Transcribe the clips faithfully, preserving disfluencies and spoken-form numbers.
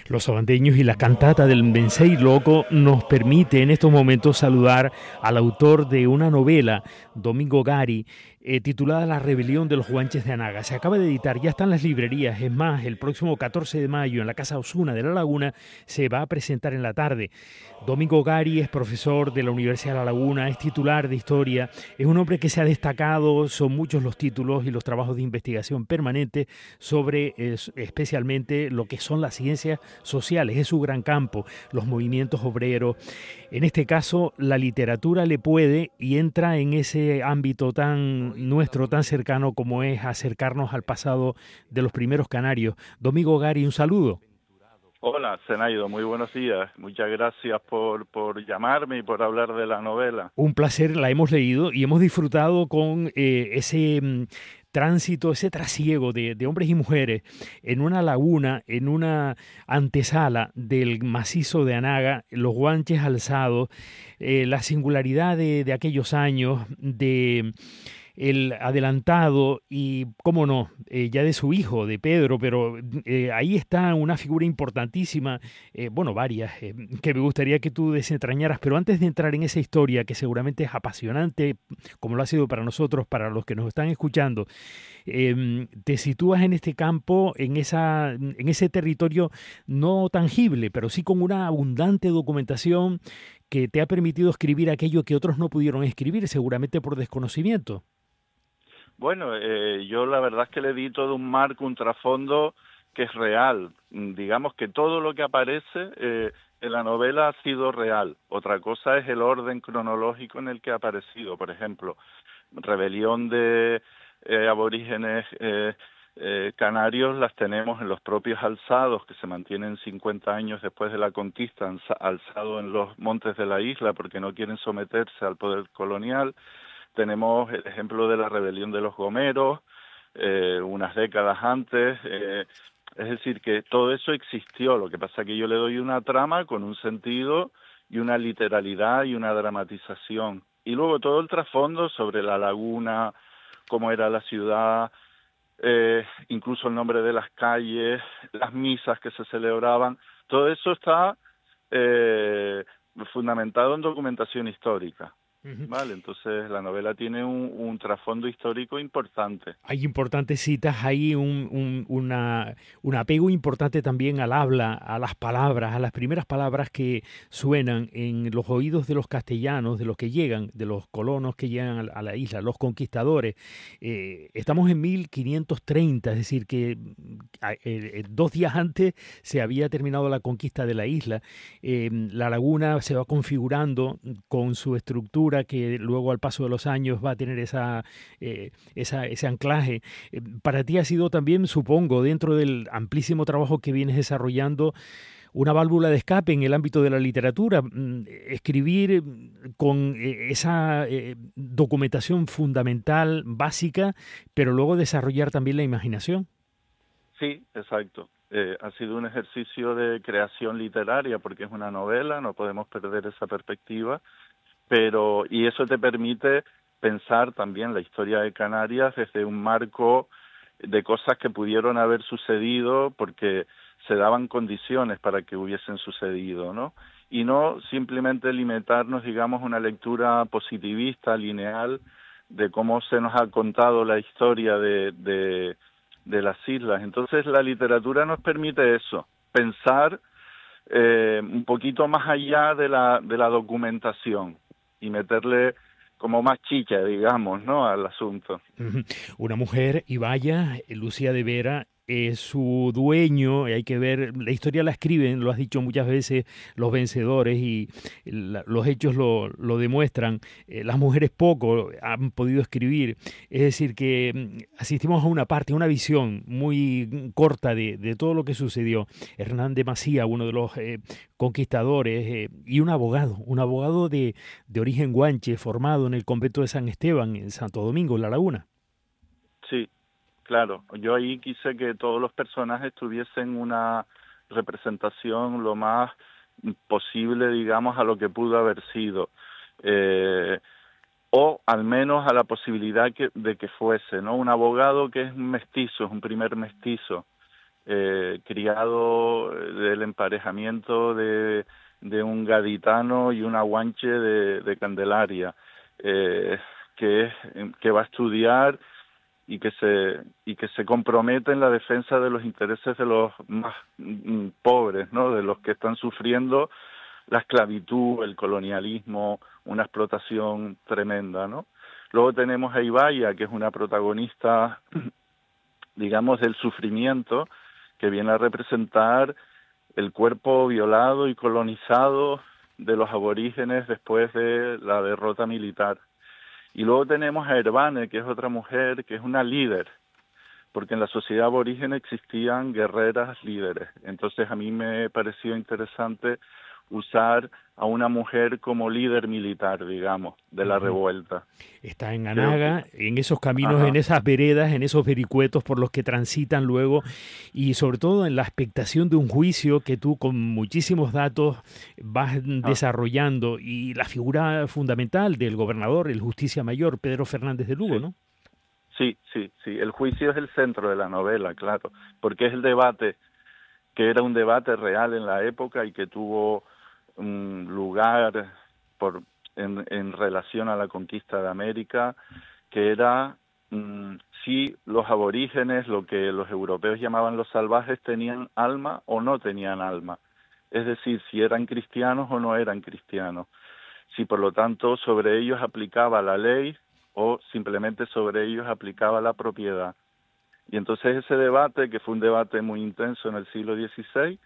Los sabandeños y la cantata del Mensei Loco nos permite en estos momentos saludar al autor de una novela, Domingo Gari, eh, titulada La rebelión de los Guanches de Anaga. Se acaba de editar, ya está en las librerías. Es más, el próximo catorce de mayo en la Casa Osuna de La Laguna se va a presentar en la tarde. Domingo Gari es profesor de la Universidad de La Laguna, es titular de historia, es un hombre que se ha destacado, son muchos los títulos y los trabajos de investigación permanente sobre eh, especialmente lo que son las ciencias sociales, es su gran campo, los movimientos obreros. En este caso, la literatura le puede y entra en ese ámbito tan nuestro, tan cercano como es acercarnos al pasado de los primeros canarios. Domingo Gari, un saludo. Hola, Zenaido, muy buenos días. Muchas gracias por, por llamarme y por hablar de la novela. Un placer, la hemos leído y hemos disfrutado con eh, ese mm, tránsito, ese trasiego de, de hombres y mujeres en una laguna, en una antesala del macizo de Anaga, los guanches alzados, eh, la singularidad de, de aquellos años, de el adelantado y, cómo no, eh, ya de su hijo, de Pedro, pero eh, ahí está una figura importantísima, eh, bueno, varias, eh, que me gustaría que tú desentrañaras, pero antes de entrar en esa historia, que seguramente es apasionante, como lo ha sido para nosotros, para los que nos están escuchando, eh, te sitúas en este campo, en, esa, en ese territorio no tangible, pero sí con una abundante documentación que te ha permitido escribir aquello que otros no pudieron escribir, seguramente por desconocimiento. Bueno, eh, yo la verdad es que le di todo un marco, un trasfondo que es real. Digamos que todo lo que aparece eh, en la novela ha sido real. Otra cosa es el orden cronológico en el que ha aparecido. Por ejemplo, rebelión de eh, aborígenes eh, eh, canarios las tenemos en los propios alzados que se mantienen cincuenta años después de la conquista, alzado en los montes de la isla porque no quieren someterse al poder colonial. Tenemos el ejemplo de la rebelión de los gomeros, eh, unas décadas antes, eh, es decir, que todo eso existió, lo que pasa es que yo le doy una trama con un sentido y una literalidad y una dramatización. Y luego todo el trasfondo sobre la laguna, cómo era la ciudad, eh, incluso el nombre de las calles, las misas que se celebraban, todo eso está eh, fundamentado en documentación histórica. Ujú. Vale, entonces la novela tiene un, un trasfondo histórico importante. Hay importantes citas, hay un, un, una, un apego importante también al habla, a las palabras, a las primeras palabras que suenan en los oídos de los castellanos, de los que llegan, de los colonos que llegan a la, a la isla, los conquistadores. Eh, estamos en mil quinientos treinta, es decir, que eh, eh, dos días antes se había terminado la conquista de la isla. Eh, la laguna se va configurando con su estructura que luego al paso de los años va a tener esa, eh, esa, ese anclaje. Eh, para ti ha sido también, supongo, dentro del amplísimo trabajo que vienes desarrollando, una válvula de escape en el ámbito de la literatura, mm, escribir con eh, esa eh, documentación fundamental, básica, pero luego desarrollar también la imaginación. Sí, exacto. Eh, ha sido un ejercicio de creación literaria porque es una novela, no podemos perder esa perspectiva, pero y eso te permite pensar también la historia de Canarias desde un marco de cosas que pudieron haber sucedido porque se daban condiciones para que hubiesen sucedido, ¿no? Y no simplemente limitarnos, digamos, a una lectura positivista, lineal, de cómo se nos ha contado la historia de, de, de las islas. Entonces la literatura nos permite eso, pensar eh, un poquito más allá de la, de la documentación y meterle como más chicha, digamos, ¿no?, al asunto. Una mujer, y vaya, Lucía de Vera es su dueño, y hay que ver, la historia la escriben, lo has dicho muchas veces, los vencedores, y la, los hechos lo, lo demuestran. Eh, las mujeres poco han podido escribir, es decir, que mm, asistimos a una parte, a una visión muy corta de, de todo lo que sucedió. Hernán de Masía, uno de los eh, conquistadores, eh, y un abogado, un abogado de, de origen guanche, formado en el convento de San Esteban, en Santo Domingo, en La Laguna. Sí, claro. Yo ahí quise que todos los personajes tuviesen una representación lo más posible, digamos, a lo que pudo haber sido. Eh, o al menos a la posibilidad que, de que fuese, ¿no? Un abogado que es un mestizo, es un primer mestizo, eh, criado del emparejamiento de, de un gaditano y una guanche de, de Candelaria, eh, que, es, que va a estudiar y que se y que se compromete en la defensa de los intereses de los más mm, pobres, ¿no? De los que están sufriendo la esclavitud, el colonialismo, una explotación tremenda, ¿no? Luego tenemos a Ibaya, que es una protagonista, digamos, del sufrimiento, que viene a representar el cuerpo violado y colonizado de los aborígenes después de la derrota militar. Y luego tenemos a Herbane, que es otra mujer, que es una líder, porque en la sociedad aborigen existían guerreras líderes. Entonces a mí me pareció interesante usar a una mujer como líder militar, digamos, de la revuelta. Está en Anaga, que... en esos caminos, Ajá. en esas veredas, en esos vericuetos por los que transitan luego, y sobre todo en la expectación de un juicio que tú con muchísimos datos vas Ah. desarrollando, y la figura fundamental del gobernador, el Justicia Mayor, Pedro Fernández de Lugo, Sí. ¿no? Sí, sí, sí. El juicio es el centro de la novela, claro, porque es el debate, que era un debate real en la época y que tuvo un lugar por en, en relación a la conquista de América, que era mmm, si los aborígenes, lo que los europeos llamaban los salvajes, tenían alma o no tenían alma. Es decir, si eran cristianos o no eran cristianos. Si por lo tanto sobre ellos aplicaba la ley o simplemente sobre ellos aplicaba la propiedad. Y entonces ese debate, que fue un debate muy intenso en el siglo dieciséis,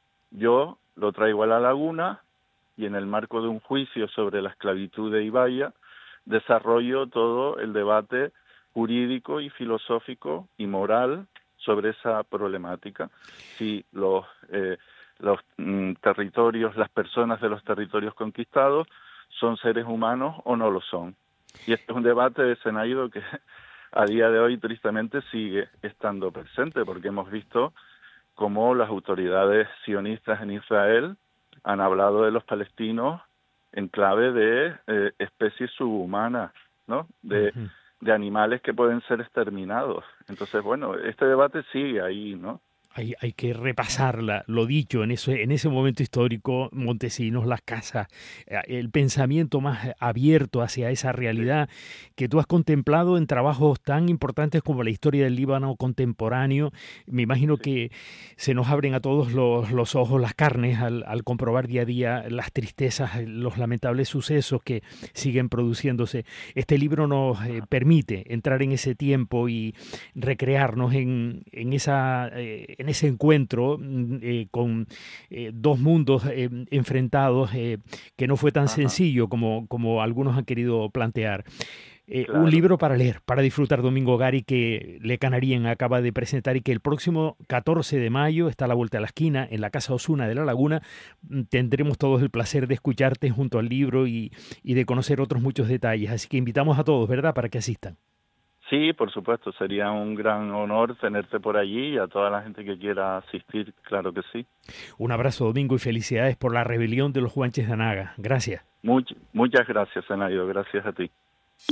yo lo traigo a La Laguna y en el marco de un juicio sobre la esclavitud de Ibaya desarrollo todo el debate jurídico y filosófico y moral sobre esa problemática. Si los, eh, los mm, territorios, las personas de los territorios conquistados son seres humanos o no lo son. Y este es un debate de Zenaido que a día de hoy tristemente sigue estando presente, porque hemos visto cómo las autoridades sionistas en Israel han hablado de los palestinos en clave de eh, especies subhumanas, ¿no? De, Uh-huh. de animales que pueden ser exterminados. Entonces, bueno, este debate sigue ahí, ¿no? Hay, hay que repasar la, lo dicho en ese, en ese momento histórico, Montesinos, las casas, el pensamiento más abierto hacia esa realidad que tú has contemplado en trabajos tan importantes como la historia del Líbano contemporáneo. Me imagino Sí. que se nos abren a todos los, los ojos, las carnes, al, al comprobar día a día las tristezas, los lamentables sucesos que siguen produciéndose. Este libro nos eh, permite entrar en ese tiempo y recrearnos en, en esa... Eh, en ese encuentro eh, con eh, dos mundos eh, enfrentados eh, que no fue tan Ajá. sencillo como, como algunos han querido plantear. Eh, Claro. Un libro para leer, para disfrutar. Domingo Gari, que Le Canarien acaba de presentar y que el próximo catorce de mayo está a la vuelta de la esquina en la Casa Osuna de La Laguna. Tendremos todos el placer de escucharte junto al libro y, y de conocer otros muchos detalles. Así que invitamos a todos, ¿verdad?, para que asistan. Sí, por supuesto, sería un gran honor tenerte por allí y a toda la gente que quiera asistir, claro que sí. Un abrazo, Domingo, y felicidades por la rebelión de los Guanches de Anaga. Gracias. Much, muchas gracias, Zenaido, gracias a ti.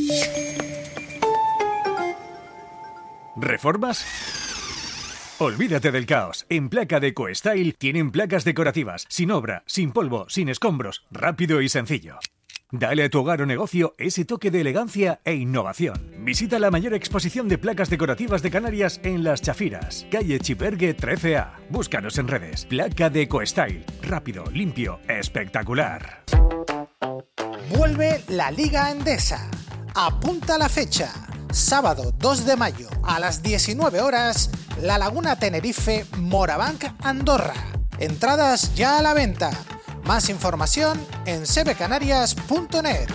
¿Reformas? Olvídate del caos. En Placa de Eco-Style tienen placas decorativas, sin obra, sin polvo, sin escombros, rápido y sencillo. Dale a tu hogar o negocio ese toque de elegancia e innovación. Visita la mayor exposición de placas decorativas de Canarias en Las Chafiras, calle Chipergue trece A. Búscanos en redes. Placa de Eco-Style. Rápido, limpio, espectacular. Vuelve la Liga Endesa. Apunta la fecha. Sábado dos de mayo a las diecinueve horas, La Laguna Tenerife, Morabanc, Andorra. Entradas ya a la venta. Más información en sebecanarias punto net.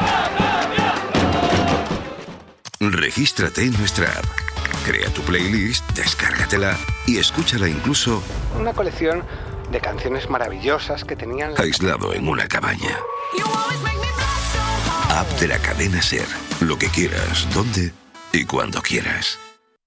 Regístrate en nuestra app. Crea tu playlist, descárgatela y escúchala incluso una colección de canciones maravillosas que tenían aislado en una cabaña. App de la cadena SER. Lo que quieras, donde y cuando quieras.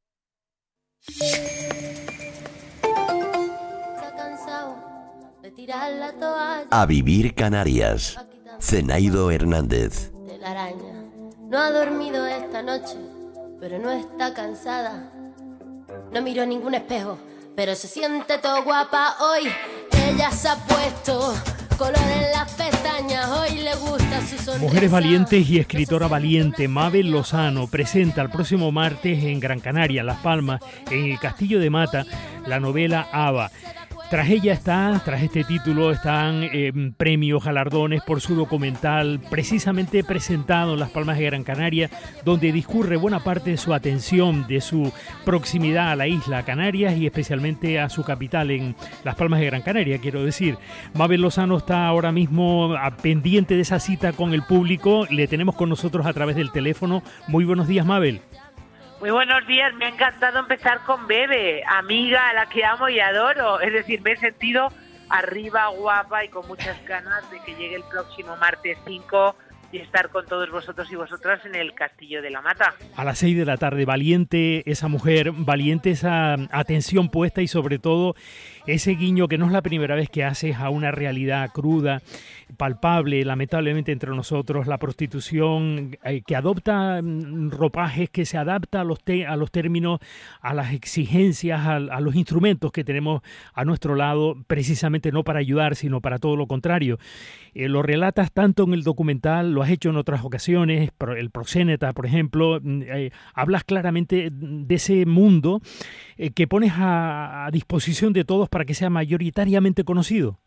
A vivir Canarias. Zenaido Hernández. La araña no ha dormido esta noche, pero no está cansada. No miró ningún espejo, pero se siente todo guapa hoy. Ella se ha puesto color en las pestañas, hoy le gusta su sonrisa. Mujeres valientes y escritora valiente Mabel Lozano presenta el próximo martes en Gran Canaria, Las Palmas, en el Castillo de Mata, la novela Ava. Tras ella está, tras este título, están eh, premios, galardones por su documental precisamente presentado en Las Palmas de Gran Canaria, donde discurre buena parte de su atención, de su proximidad a la isla Canarias y especialmente a su capital en Las Palmas de Gran Canaria, quiero decir. Mabel Lozano está ahora mismo a, pendiente de esa cita con el público, le tenemos con nosotros a través del teléfono. Muy buenos días, Mabel. Muy buenos días, me ha encantado empezar con Bebe, amiga a la que amo y adoro. Es decir, me he sentido arriba, guapa y con muchas ganas de que llegue el próximo martes cinco y estar con todos vosotros y vosotras en el Castillo de la Mata. A las seis de la tarde, valiente esa mujer, valiente esa atención puesta y sobre todo ese guiño que no es la primera vez que haces a una realidad cruda, palpable, lamentablemente entre nosotros, la prostitución eh, que adopta mm, ropajes, que se adapta a los, te- a los términos, a las exigencias, a, a los instrumentos que tenemos a nuestro lado, precisamente no para ayudar, sino para todo lo contrario. Eh, lo relatas tanto en el documental, lo has hecho en otras ocasiones, el proxéneta, por ejemplo, eh, hablas claramente de ese mundo eh, que pones a, a disposición de todos para que sea mayoritariamente conocido.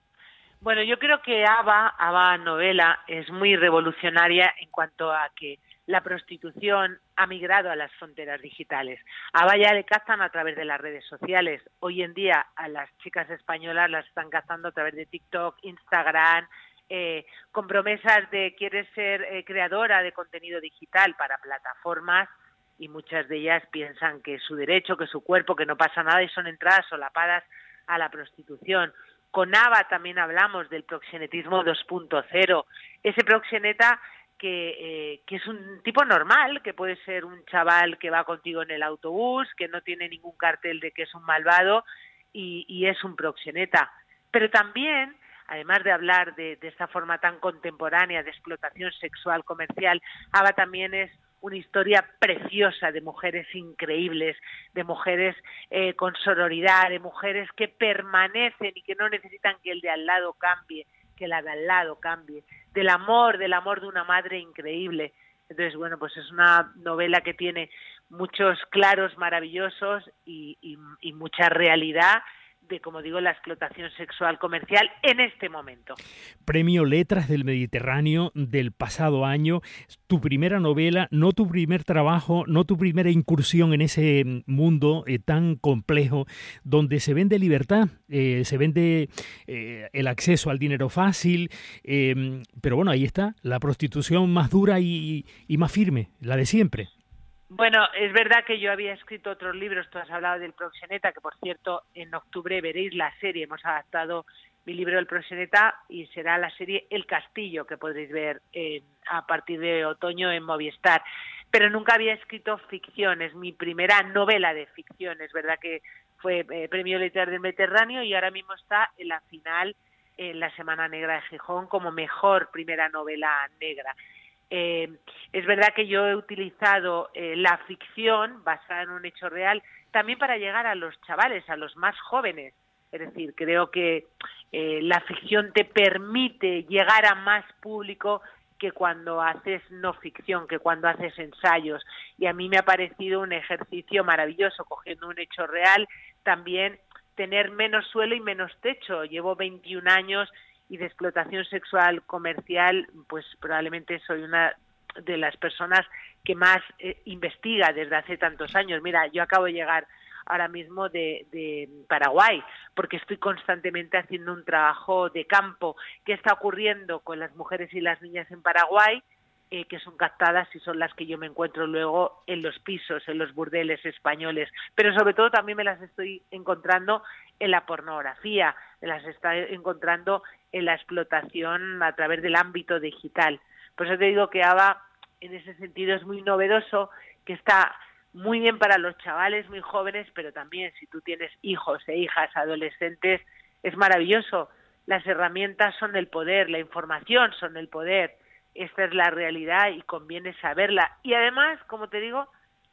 Bueno, yo creo que Ava, Ava novela, es muy revolucionaria en cuanto a que la prostitución ha migrado a las fronteras digitales. A Ava ya le captan a través de las redes sociales. Hoy en día a las chicas españolas las están captando a través de TikTok, Instagram, eh, con promesas de quieres ser eh, creadora de contenido digital para plataformas, y muchas de ellas piensan que es su derecho, que es su cuerpo, que no pasa nada y son entradas solapadas a la prostitución. Con Ava también hablamos del proxenetismo dos punto cero, ese proxeneta que, eh, que es un tipo normal, que puede ser un chaval que va contigo en el autobús, que no tiene ningún cartel de que es un malvado y, y es un proxeneta. Pero también, además de hablar de, de esta forma tan contemporánea de explotación sexual comercial, Ava también es una historia preciosa de mujeres increíbles, de mujeres eh, con sororidad, de mujeres que permanecen y que no necesitan que el de al lado cambie, que la de al lado cambie, del amor, del amor de una madre increíble. Entonces, bueno, pues es una novela que tiene muchos claros maravillosos y, y, y mucha realidad de, como digo, la explotación sexual comercial en este momento. Premio Letras del Mediterráneo del pasado año, tu primera novela, no tu primer trabajo, no tu primera incursión en ese mundo eh, tan complejo, donde se vende libertad, eh, se vende eh, el acceso al dinero fácil, eh, pero bueno, ahí está, la prostitución más dura y, y más firme, la de siempre. Bueno, es verdad que yo había escrito otros libros, tú has hablado del proxeneta, que por cierto en octubre veréis la serie, hemos adaptado mi libro El proxeneta y será la serie El Castillo, que podréis ver eh, a partir de otoño en Movistar. Pero nunca había escrito ficción, es mi primera novela de ficción, es verdad que fue eh, Premio Letras del Mediterráneo y ahora mismo está en la final en la Semana Negra de Gijón como mejor primera novela negra. Eh, es verdad que yo he utilizado eh, la ficción basada en un hecho real también para llegar a los chavales, a los más jóvenes. Es decir, creo que eh, la ficción te permite llegar a más público que cuando haces no ficción, que cuando haces ensayos. Y a mí me ha parecido un ejercicio maravilloso, cogiendo un hecho real, también tener menos suelo y menos techo. Llevo veintiún años y de explotación sexual comercial, pues probablemente soy una de las personas que más eh, investiga desde hace tantos años. Mira, yo acabo de llegar ahora mismo de, de Paraguay, porque estoy constantemente haciendo un trabajo de campo. ¿Qué está ocurriendo con las mujeres y las niñas en Paraguay? Eh, que son captadas y son las que yo me encuentro luego en los pisos, en los burdeles españoles. Pero sobre todo también me las estoy encontrando en la pornografía, me las estoy encontrando en la explotación a través del ámbito digital. Por eso te digo que Ava, en ese sentido, es muy novedoso, que está muy bien para los chavales muy jóvenes, pero también si tú tienes hijos e hijas adolescentes, es maravilloso. Las herramientas son el poder, la información son el poder. Esta es la realidad y conviene saberla. Y además, como te digo,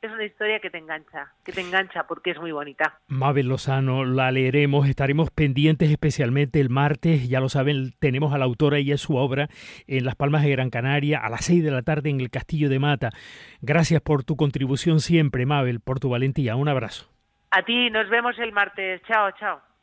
es una historia que te engancha, que te engancha porque es muy bonita. Mabel Lozano, la leeremos, estaremos pendientes especialmente el martes, ya lo saben, tenemos a la autora y a su obra en Las Palmas de Gran Canaria a las seis de la tarde en el Castillo de Mata. Gracias por tu contribución siempre, Mabel, por tu valentía. Un abrazo. A ti, nos vemos el martes. Chao, chao.